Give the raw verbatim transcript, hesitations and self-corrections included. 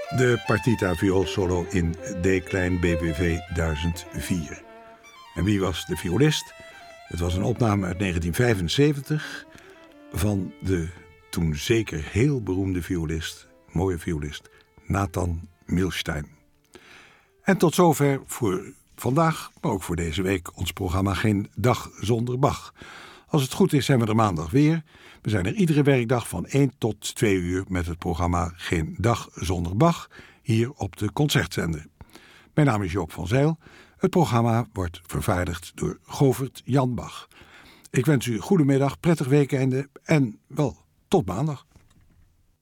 De partita viool solo in D klein B W V duizend vier. En wie was de violist? Het was een opname uit negentien vijfenzeventig van de toen zeker heel beroemde violist, mooie violist, Nathan Milstein. En tot zover voor vandaag, maar ook voor deze week, ons programma Geen Dag Zonder Bach. Als het goed is zijn we er maandag weer. We zijn er iedere werkdag van één tot twee uur met het programma Geen Dag Zonder Bach, hier op de Concertzender. Mijn naam is Joop van Zijl. Het programma wordt vervaardigd door Govert Jan Bach. Ik wens u goedemiddag, prettig weekende en wel tot maandag.